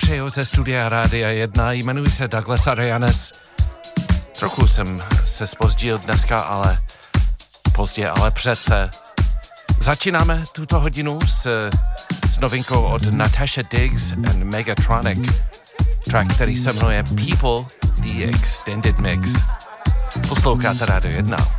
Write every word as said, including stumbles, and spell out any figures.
přeju ze studia Rádia jedna, jmenuji se Douglas Arianes. Trochu jsem se zpozdil dneska, ale pozdě, ale přece. Začínáme tuto hodinu s, s novinkou od Natasha Diggs and Megatronic. Track, který se jmenuje People, The Extended Mix. Posloucháte Rádio jedna.